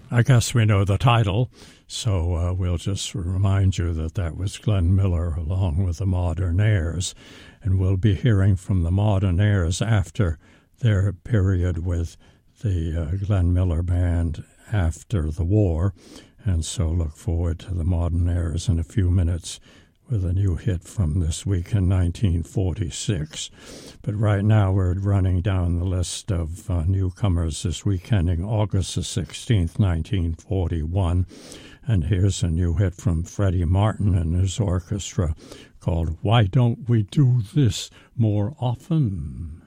I guess we know the title, so we'll just remind you that was Glenn Miller along with the Modernaires, and we'll be hearing from the Modernaires after their period with the Glenn Miller Band after the war, and so look forward to the Modernaires in a few minutes with a new hit from this week in 1946. But right now we're running down the list of newcomers this week, ending August the 16th, 1941. And here's a new hit from Freddie Martin and his orchestra called Why Don't We Do This More Often?